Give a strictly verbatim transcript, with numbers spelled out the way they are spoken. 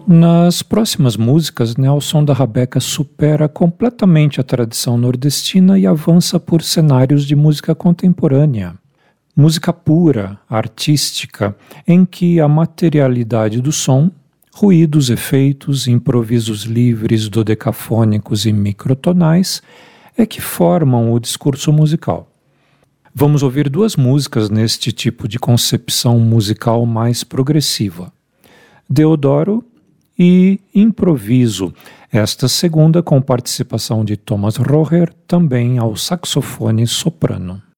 Nas próximas músicas, Nelson da Rabeca supera completamente a tradição nordestina e avança por cenários de música contemporânea. Música pura, artística, em que a materialidade do som, ruídos, efeitos, improvisos livres, dodecafônicos e microtonais é que formam o discurso musical. Vamos ouvir duas músicas neste tipo de concepção musical mais progressiva. Deodoro e Improviso, esta segunda com participação de Thomas Roher, também ao saxofone soprano.